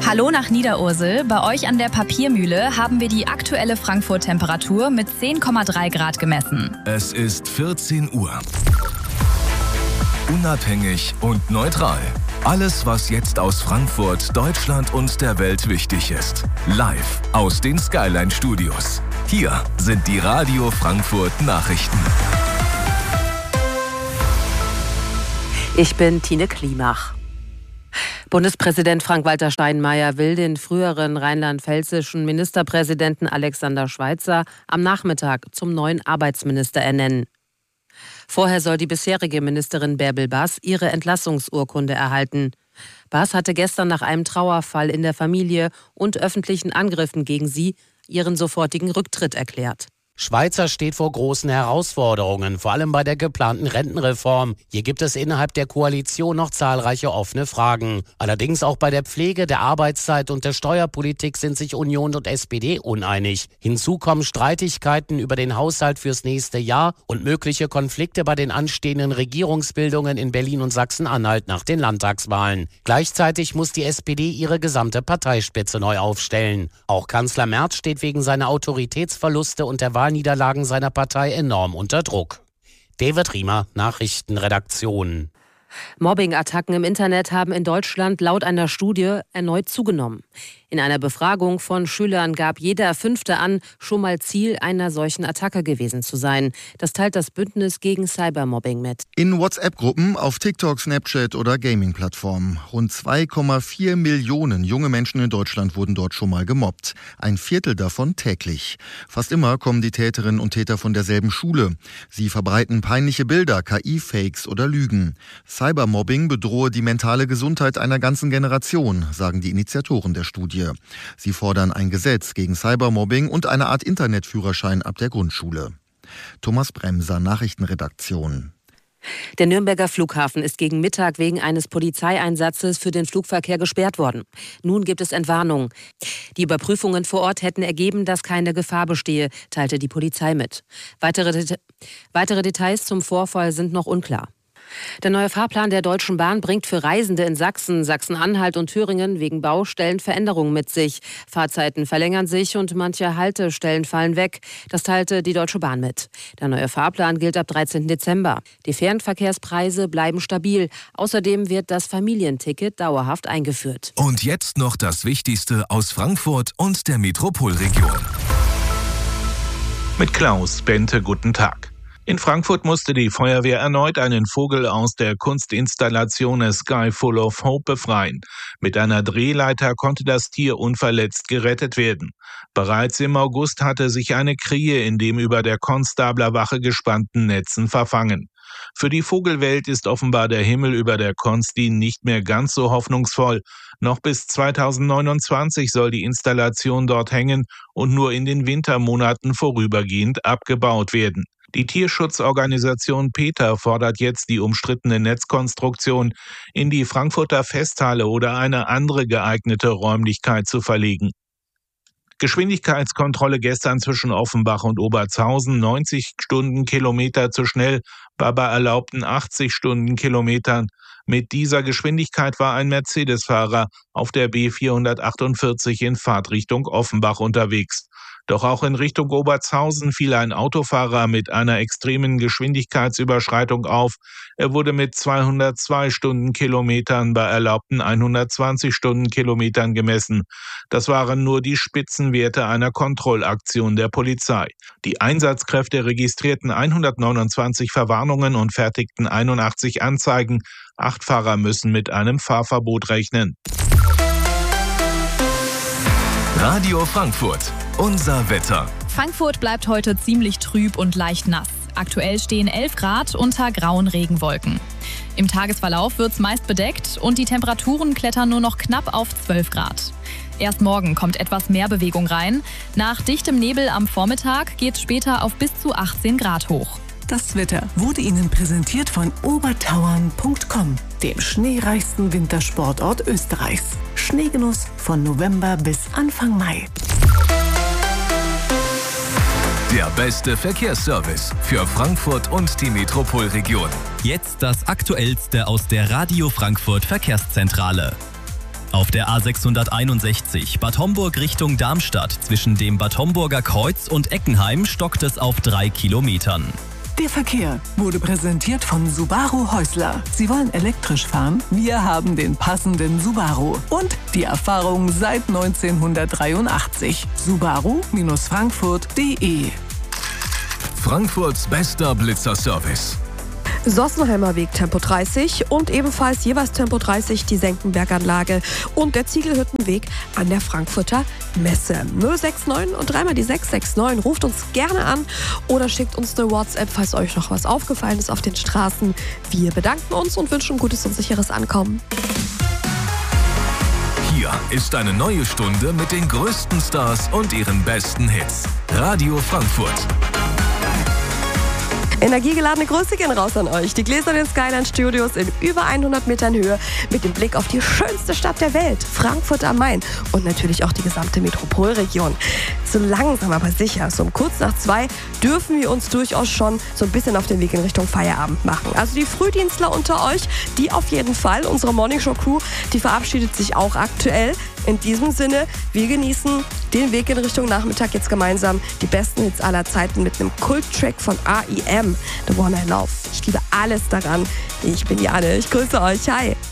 Hallo nach Niederursel. Bei euch an der Papiermühle haben wir die aktuelle Frankfurt-Temperatur mit 10,3 Grad gemessen. Es ist 14 Uhr. Unabhängig und neutral. Alles, was jetzt aus Frankfurt, Deutschland und der Welt wichtig ist. Live aus den Skyline Studios. Hier sind die Radio Frankfurt Nachrichten. Ich bin Tine Klimach. Bundespräsident Frank-Walter Steinmeier will den früheren rheinland-pfälzischen Ministerpräsidenten Alexander Schweitzer am Nachmittag zum neuen Arbeitsminister ernennen. Vorher soll die bisherige Ministerin Bärbel Bass ihre Entlassungsurkunde erhalten. Bass hatte gestern nach einem Trauerfall in der Familie und öffentlichen Angriffen gegen sie ihren sofortigen Rücktritt erklärt. Schweitzer steht vor großen Herausforderungen, vor allem bei der geplanten Rentenreform. Hier gibt es innerhalb der Koalition noch zahlreiche offene Fragen. Allerdings auch bei der Pflege, der Arbeitszeit und der Steuerpolitik sind sich Union und SPD uneinig. Hinzu kommen Streitigkeiten über den Haushalt fürs nächste Jahr und mögliche Konflikte bei den anstehenden Regierungsbildungen in Berlin und Sachsen-Anhalt nach den Landtagswahlen. Gleichzeitig muss die SPD ihre gesamte Parteispitze neu aufstellen. Auch Kanzler Merz steht wegen seiner Autoritätsverluste und der Wahlniederlagen seiner Partei enorm unter Druck. David Riemer, Nachrichtenredaktion. Mobbing-Attacken im Internet haben in Deutschland laut einer Studie erneut zugenommen. In einer Befragung von Schülern gab jeder Fünfte an, schon mal Ziel einer solchen Attacke gewesen zu sein. Das teilt das Bündnis gegen Cybermobbing mit. In WhatsApp-Gruppen, auf TikTok, Snapchat oder Gaming-Plattformen. Rund 2,4 Millionen junge Menschen in Deutschland wurden dort schon mal gemobbt. Ein Viertel davon täglich. Fast immer kommen die Täterinnen und Täter von derselben Schule. Sie verbreiten peinliche Bilder, KI-Fakes oder Lügen. Cybermobbing bedrohe die mentale Gesundheit einer ganzen Generation, sagen die Initiatoren der Studie. Sie fordern ein Gesetz gegen Cybermobbing und eine Art Internetführerschein ab der Grundschule. Thomas Bremser, Nachrichtenredaktion. Der Nürnberger Flughafen ist gegen Mittag wegen eines Polizeieinsatzes für den Flugverkehr gesperrt worden. Nun gibt es Entwarnung. Die Überprüfungen vor Ort hätten ergeben, dass keine Gefahr bestehe, teilte die Polizei mit. Weitere Details zum Vorfall sind noch unklar. Der neue Fahrplan der Deutschen Bahn bringt für Reisende in Sachsen, Sachsen-Anhalt und Thüringen wegen Baustellen Veränderungen mit sich. Fahrzeiten verlängern sich und manche Haltestellen fallen weg. Das teilte die Deutsche Bahn mit. Der neue Fahrplan gilt ab 13. Dezember. Die Fernverkehrspreise bleiben stabil. Außerdem wird das Familienticket dauerhaft eingeführt. Und jetzt noch das Wichtigste aus Frankfurt und der Metropolregion. Mit Klaus Bente, guten Tag. In Frankfurt musste die Feuerwehr erneut einen Vogel aus der Kunstinstallation A Sky Full of Hope befreien. Mit einer Drehleiter konnte das Tier unverletzt gerettet werden. Bereits im August hatte sich eine Krähe in dem über der Konstablerwache gespannten Netzen verfangen. Für die Vogelwelt ist offenbar der Himmel über der Konsti nicht mehr ganz so hoffnungsvoll. Noch bis 2029 soll die Installation dort hängen und nur in den Wintermonaten vorübergehend abgebaut werden. Die Tierschutzorganisation PETA fordert jetzt die umstrittene Netzkonstruktion in die Frankfurter Festhalle oder eine andere geeignete Räumlichkeit zu verlegen. Geschwindigkeitskontrolle gestern zwischen Offenbach und Obertshausen, 90 Stundenkilometer zu schnell, bei erlaubten 80 Stundenkilometern. Mit dieser Geschwindigkeit war ein Mercedes-Fahrer auf der B448 in Fahrtrichtung Offenbach unterwegs. Doch auch in Richtung Obertshausen fiel ein Autofahrer mit einer extremen Geschwindigkeitsüberschreitung auf. Er wurde mit 202 Stundenkilometern bei erlaubten 120 Stundenkilometern gemessen. Das waren nur die Spitzenwerte einer Kontrollaktion der Polizei. Die Einsatzkräfte registrierten 129 Verwarnungen und fertigten 81 Anzeigen. 8 Fahrer müssen mit einem Fahrverbot rechnen. Radio Frankfurt. Unser Wetter. Frankfurt bleibt heute ziemlich trüb und leicht nass. Aktuell stehen 11 Grad unter grauen Regenwolken. Im Tagesverlauf wird es meist bedeckt und die Temperaturen klettern nur noch knapp auf 12 Grad. Erst morgen kommt etwas mehr Bewegung rein. Nach dichtem Nebel am Vormittag geht es später auf bis zu 18 Grad hoch. Das Wetter wurde Ihnen präsentiert von obertauern.com, dem schneereichsten Wintersportort Österreichs. Schneegenuss von November bis Anfang Mai. Der beste Verkehrsservice für Frankfurt und die Metropolregion. Jetzt das Aktuellste aus der Radio Frankfurt Verkehrszentrale. Auf der A661 Bad Homburg Richtung Darmstadt zwischen dem Bad Homburger Kreuz und Eckenheim stockt es auf 3 Kilometern. Der Verkehr wurde präsentiert von Subaru Häusler. Sie wollen elektrisch fahren? Wir haben den passenden Subaru. Und die Erfahrung seit 1983. Subaru-Frankfurt.de. Frankfurts bester Blitzerservice. Sossenheimer Weg Tempo 30 und ebenfalls jeweils Tempo 30 die Senckenberganlage und der Ziegelhüttenweg an der Frankfurter Messe. 069 und dreimal die 669. Ruft uns gerne an oder schickt uns eine WhatsApp, falls euch noch was aufgefallen ist auf den Straßen. Wir bedanken uns und wünschen gutes und sicheres Ankommen. Hier ist eine neue Stunde mit den größten Stars und ihren besten Hits. Radio Frankfurt. Energiegeladene Grüße gehen raus an euch. Die gläsernen Skyline Studios in über 100 Metern Höhe mit dem Blick auf die schönste Stadt der Welt, Frankfurt am Main und natürlich auch die gesamte Metropolregion. So langsam aber sicher, so um kurz nach 2 dürfen wir uns durchaus schon so ein bisschen auf den Weg in Richtung Feierabend machen. Also die Frühdienstler unter euch, die auf jeden Fall. Unsere Morningshow-Crew, die verabschiedet sich auch aktuell. In diesem Sinne, wir genießen den Weg in Richtung Nachmittag jetzt gemeinsam. Die besten Hits aller Zeiten mit einem Kult-Track von R.E.M. The One I Love. Ich liebe alles daran. Ich bin Jane, ich grüße euch. Hi.